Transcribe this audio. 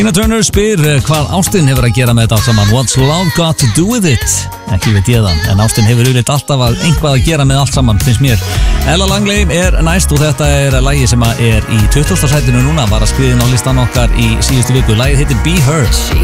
Tina Turner spyr hvað ástin hefur að gera með þetta allt saman. What's love got to do with it? Ekki veit ég það, en ástin hefur yfirleitt alltaf einhvað að gera með allt saman, finnst mér. Ella Langley er næst og þetta er lagi sem er í 20. sætinu núna, var að skriðin á listan okkar í síðustu viku. Lagið heitir Be Her.